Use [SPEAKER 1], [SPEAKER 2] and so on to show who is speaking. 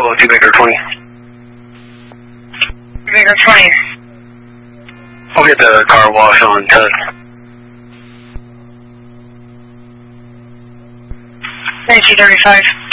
[SPEAKER 1] Bravo, 2 Baker 20.
[SPEAKER 2] Baker 20.
[SPEAKER 1] I'll get the car wash on test.
[SPEAKER 2] 1935.